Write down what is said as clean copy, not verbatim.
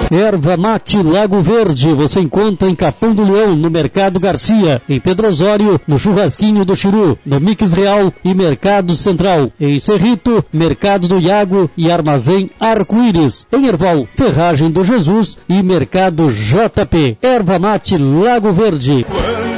Erva Mate Lago Verde, você encontra em Capão do Leão, no Mercado Garcia, em Pedro Osório, no Churrasquinho do Chiru, no Mix Real e Mercado Central, em Cerrito, Mercado do Iago e Armazém Arco-Íris, em Erval, Ferragem do Jesus e Mercado JP. Erva Mate Lago Verde.